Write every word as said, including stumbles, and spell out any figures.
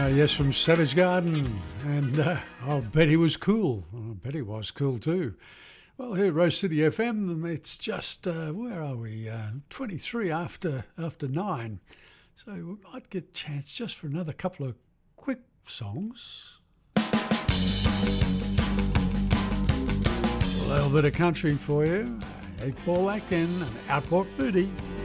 Uh, yes, from Savage Garden, and uh, I'll bet he was cool. I bet he was cool too. Well, here at Rose City F M, it's just, uh, where are we, uh, twenty-three after after nine. So we might get a chance just for another couple of quick songs. A little bit of country for you. Eight Ball Akin and Outlaw Booty.